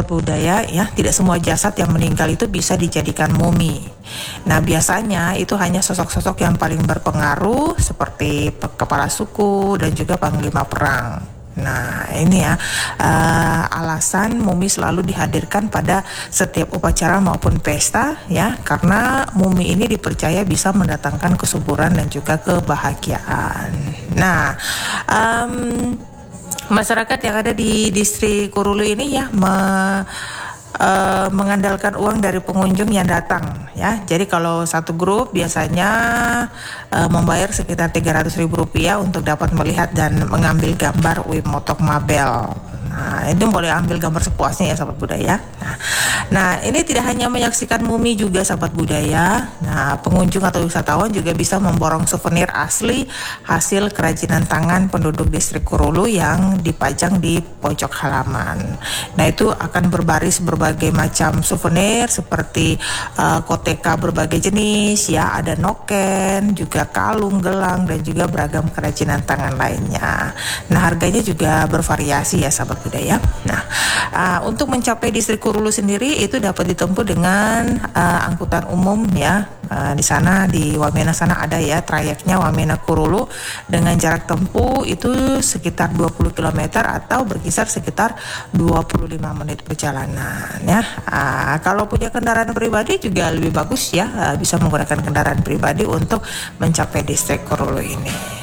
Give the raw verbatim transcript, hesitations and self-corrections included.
sahabat budaya ya, tidak semua jasad yang meninggal itu bisa dijadikan mumi. Nah, biasanya itu hanya sosok-sosok yang paling berpengaruh seperti kepala suku dan juga panglima perang. Nah, ini ya uh, alasan mumi selalu dihadirkan pada setiap upacara maupun pesta ya, karena mumi ini dipercaya bisa mendatangkan kesuburan dan juga kebahagiaan. Nah, um, masyarakat yang ada di distrik Korulu ini ya me, uh, mengandalkan uang dari pengunjung yang datang ya. Jadi kalau satu grup biasanya uh, membayar sekitar tiga ratus ribu rupiah untuk dapat melihat dan mengambil gambar Wim Motok Mabel. Nah, itu boleh ambil gambar sepuasnya ya sahabat budaya. Nah, nah, ini tidak hanya menyaksikan mumi juga sahabat budaya. Nah, pengunjung atau wisatawan juga bisa memborong souvenir asli hasil kerajinan tangan penduduk distrik Korulu yang dipajang di pojok halaman. Nah, itu akan berbaris berbagai macam souvenir seperti uh, koteka berbagai jenis ya, ada noken, juga kalung, gelang dan juga beragam kerajinan tangan lainnya. Nah, harganya juga bervariasi ya sahabat budaya. Nah, uh, untuk mencapai distrik Korulu sendiri itu dapat ditempuh dengan uh, angkutan umum ya. Uh, di sana di Wamena sana ada ya trayeknya Wamena Korulu dengan jarak tempuh itu sekitar dua puluh kilometer atau berkisar sekitar dua puluh lima menit perjalanan ya. Uh, kalau punya kendaraan pribadi juga lebih bagus ya, uh, bisa menggunakan kendaraan pribadi untuk mencapai distrik Korulu ini.